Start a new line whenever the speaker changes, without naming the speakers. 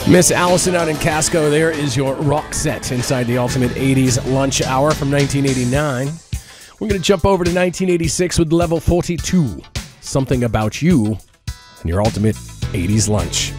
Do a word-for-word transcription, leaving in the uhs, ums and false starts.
Miss Allison out in Casco, there is your rock set inside the Ultimate eighties Lunch Hour from nineteen eighty-nine. We're going to jump over to nineteen eighty-six with Level forty-two, Something About You, and your Ultimate eighties Lunch.